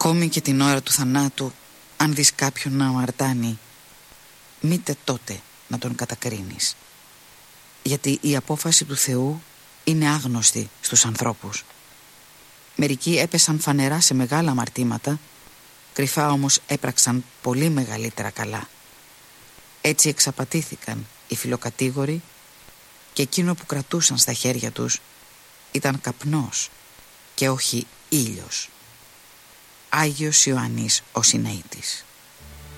Ακόμη και την ώρα του θανάτου, αν δεις κάποιον να αμαρτάνει, μήτε τότε να τον κατακρίνεις, γιατί η απόφαση του Θεού είναι άγνωστη στους ανθρώπους. Μερικοί έπεσαν φανερά σε μεγάλα αμαρτήματα, κρυφά όμως έπραξαν πολύ μεγαλύτερα καλά. Έτσι εξαπατήθηκαν οι φιλοκατήγοροι και εκείνο που κρατούσαν στα χέρια τους ήταν καπνός και όχι ήλιος. Άγιος Ιωαννής ο Συναήτης.